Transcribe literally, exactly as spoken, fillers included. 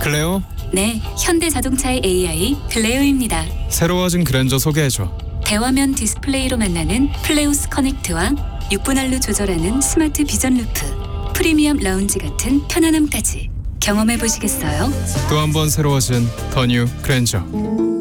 클레오? 네, 현대자동차의 에이아이 클레오입니다. 새로워진 그랜저 소개해줘. 대화면 디스플레이로 만나는 플레우스 커넥트와 육 분할로 조절하는 스마트 비전 루프, 프리미엄 라운지 같은 편안함까지 경험해 보시겠어요? 또 한 번 새로워진 더 뉴 그랜저.